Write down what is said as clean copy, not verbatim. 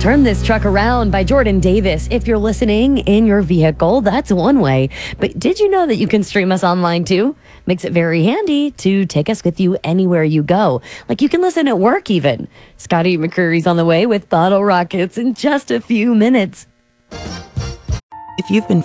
Turn This Truck Around by Jordan Davis. If you're listening in your vehicle, that's one way. But did you know that you can stream us online too? Makes it very handy to take us with you anywhere you go. Like you can listen at work even. Scotty McCreery's on the way with Bottle Rockets in just a few minutes. If you've been